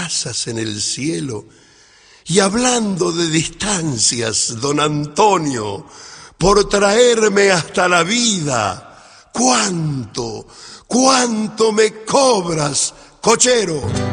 casas en el cielo. Y hablando de distancias, don Antonio, por traerme hasta la vida, ¿cuánto me cobras, cochero?